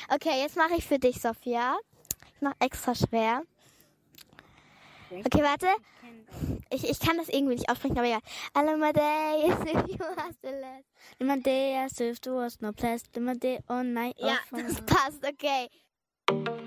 Okay, jetzt mache ich für dich, Sophia. Ich mache extra schwer. Okay, warte. Ich kann das irgendwie nicht aussprechen, aber ja. Alamadei, if you was the last. Alamadei, if there was no place. Alamadei, oh night. Ja, oh, das passt, okay.